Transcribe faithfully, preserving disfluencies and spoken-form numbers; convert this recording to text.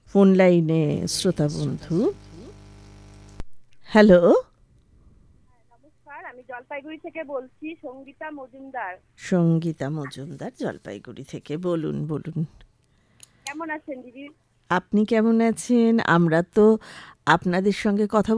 Phone লাইনে শ্রোতা বন্ধু। হ্যালো, নমস্কার, আমি জলপাইগুড়ি থেকে বলছি, সঙ্গীতা মজুমদার। সঙ্গীতা মজুমদার জলপাইগুড়ি থেকে। বলুন বলুন, কেমন আছেন দিদি? আপনি কেমন আছেন? আমরা তো আপনাদের সঙ্গে কথা